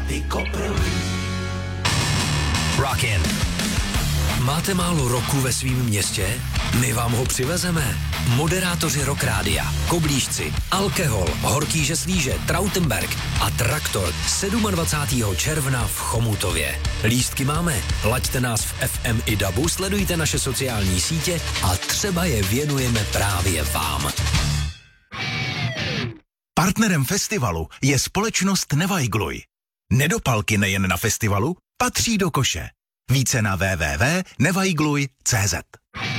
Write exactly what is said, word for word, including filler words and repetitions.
Rockin'. Máte málo roku ve svém městě? My vám ho přivezeme. Moderátoři Rock Rádia, Koblížci, Alkohol, Horký Žeslíže, Trautenberg a Traktor dvacátého sedmého června v Chomutově. Lístky máme, laďte nás v F M i dabu, sledujte naše sociální sítě a třeba je věnujeme právě vám. Partnerem festivalu je společnost Nevajgluj. Nedopalky nejen na festivalu patří do koše. Více na w w w tečka nevajgluj tečka c z.